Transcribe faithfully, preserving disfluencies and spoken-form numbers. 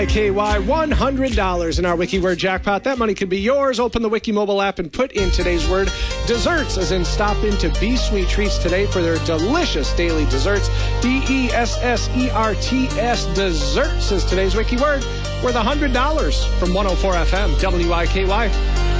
I K Y, one hundred dollars in our Wiki Word Jackpot. That money could be yours. Open the Wiki mobile app and put in today's word desserts, as in stop into Be Sweet Treats today for their delicious daily desserts. D E S S E R T S, desserts is today's Wiki word, worth one hundred dollars from one oh four F M, W I K Y.